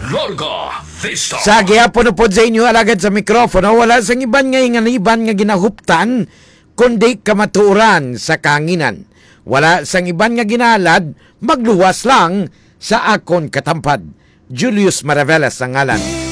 Larga Vista. Sa gihapon po sa inyo alagad sa mikropono, wala sang iban nga inganiban nga ginahuptan, kundi kamaturan sa kanginan. Wala sang iban nga ginalad, magluwas lang sa akon katampad. Julius Maravelas ang ngalan.